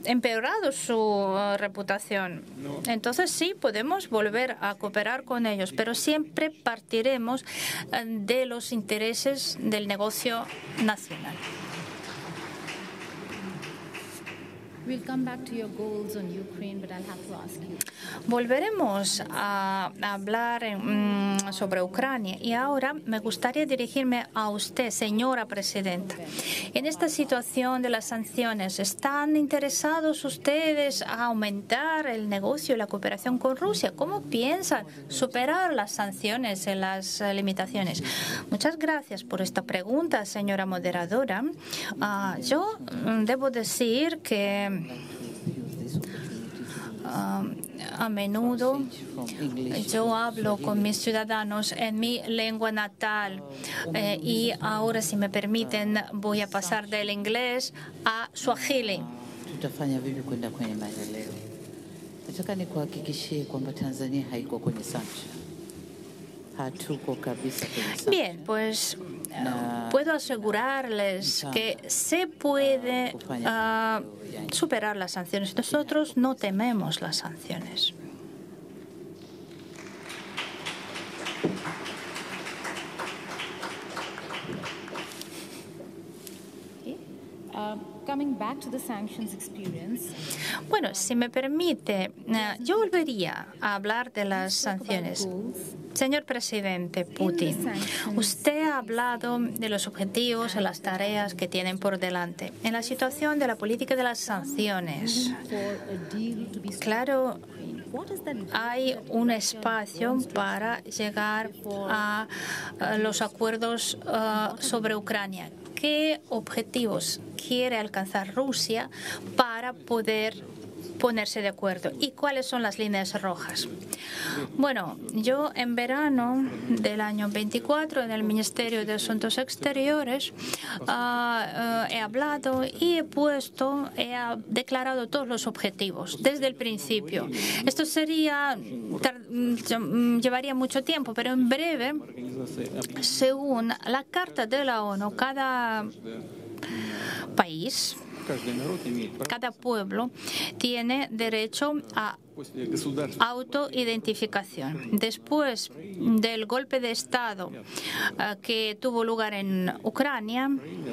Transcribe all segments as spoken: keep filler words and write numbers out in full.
empeorado su uh, reputación. Entonces sí, podemos volver a cooperar con ellos, pero siempre partiremos uh, de los intereses del negocio nacional. Volveremos a hablar um, sobre Ucrania y ahora me gustaría dirigirme a usted, señora presidenta. En esta situación de las sanciones, ¿están interesados ustedes a aumentar el negocio y la cooperación con Rusia? ¿Cómo piensan superar las sanciones y las uh, limitaciones? Muchas gracias por esta pregunta, señora moderadora. Uh, yo um, debo decir que Uh, a menudo yo hablo con mis ciudadanos en mi lengua natal eh, y ahora, si me permiten, voy a pasar del inglés a Swahili. Tutafanya vipi kwenda kwenye maendeleo? Nataka nikuhakikishie kwamba Tanzania haiko kwenye sanction. Hatuko kabisa kwenye sanction. Bien, pues uh, puedo asegurarles que se puede uh, superar las sanciones. Nosotros no tememos las sanciones. Bueno, si me permite, yo volvería a hablar de las sanciones. Señor presidente Putin, usted ha hablado de los objetivos y las tareas que tienen por delante. En la situación de la política de las sanciones, claro, hay un espacio para llegar a los acuerdos uh, sobre Ucrania. ¿Qué objetivos quiere alcanzar Rusia para poder ponerse de acuerdo? ¿Y cuáles son las líneas rojas? Bueno, yo en verano del año veinticuatro en el Ministerio de Asuntos Exteriores uh, uh, he hablado y he puesto, he declarado todos los objetivos desde el principio. Esto sería, llevaría mucho tiempo, pero en breve, según la Carta de la ONU, cada país, cada pueblo tiene derecho a autoidentificación. Después del golpe de Estado uh, que tuvo lugar en Ucrania,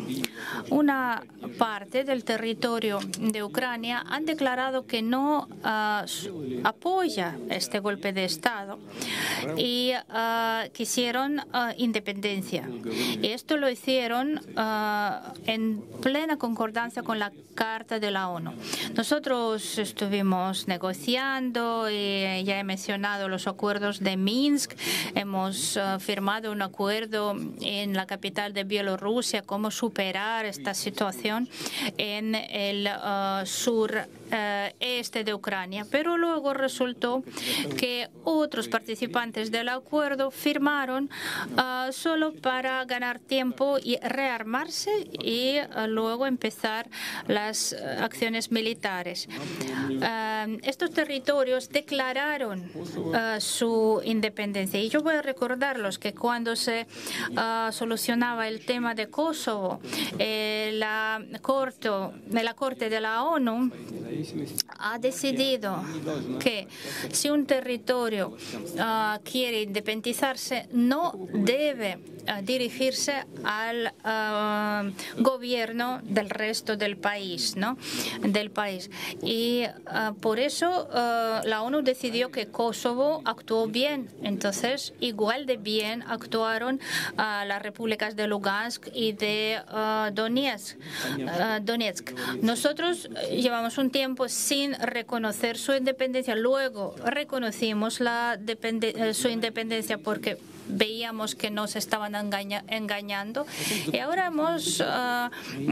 una parte del territorio de Ucrania han declarado que no uh, apoya este golpe de Estado y uh, quisieron uh, independencia. Y esto lo hicieron uh, en plena concordancia con la Carta de la ONU. Nosotros estuvimos negociando y ya he mencionado los acuerdos de Minsk. Hemos uh, firmado un acuerdo en la capital de Bielorrusia, cómo superar esta situación en el uh, sur Uh, este de Ucrania, pero luego resultó que otros participantes del acuerdo firmaron uh, solo para ganar tiempo y rearmarse y uh, luego empezar las uh, acciones militares. Uh, estos territorios declararon uh, su independencia y yo voy a recordarlos que cuando se uh, solucionaba el tema de Kosovo, eh, la, corte, la Corte de la ONU ha decidido que si un territorio uh, quiere independizarse, no debe uh, dirigirse al uh, gobierno del resto del país, ¿no? Del país. Y uh, por eso uh, la ONU decidió que Kosovo actuó bien. Entonces, igual de bien actuaron uh, las repúblicas de Lugansk y de uh, Donetsk. Uh, Donetsk. Nosotros llevamos un tiempo sin reconocer su independencia. Luego reconocimos la su independencia porque veíamos que nos estaban engaña engañando y ahora hemos uh,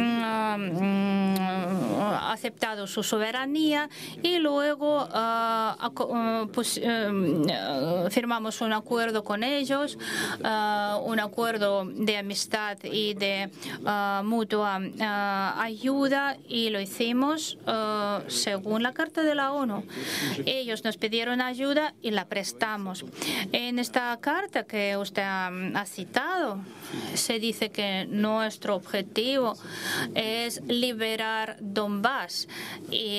uh, aceptado su soberanía y luego uh, pues, uh, firmamos un acuerdo con ellos, uh, un acuerdo de amistad y de uh, mutua uh, ayuda y lo hicimos uh, según la Carta de la ONU. Ellos nos pidieron ayuda y la prestamos. En esta carta que usted ha citado, se dice que nuestro objetivo es liberar Donbass. Y